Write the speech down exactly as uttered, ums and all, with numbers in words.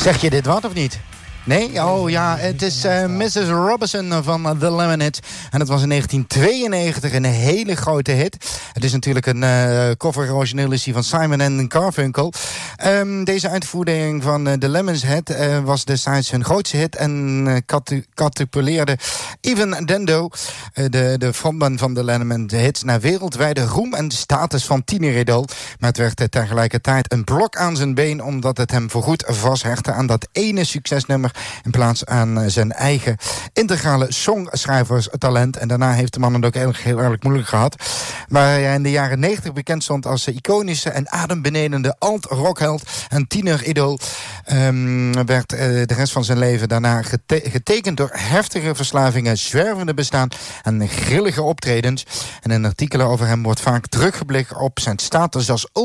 Zeg je dit wat of niet? Nee? Oh ja, het is uh, missus Robinson van uh, The Lemonheads. En het was in negentien tweeënnegentig een hele grote hit. Het is natuurlijk een uh, cover, origineel is die van Simon and Garfunkel. Um, deze uitvoering van uh, The Lemonheads uh, was destijds hun grootste hit. En uh, catu- catupuleerde Even Dando, uh, de, de frontman van The Lemonheads, naar wereldwijde roem en status van tieneridool. Maar het werd uh, tegelijkertijd een blok aan zijn been, omdat het hem voorgoed vasthechtte aan dat ene succesnummer, in plaats aan zijn eigen integrale songschrijverstalent. En daarna heeft de man het ook heel, heel erg moeilijk gehad. Waar hij in de jaren negentig bekend stond als iconische en adembenedende alt-rockheld en tieneridool, um, werd uh, de rest van zijn leven daarna gete- getekend door heftige verslavingen, zwervende bestaan en grillige optredens. En in artikelen over hem wordt vaak teruggeblikt op zijn status als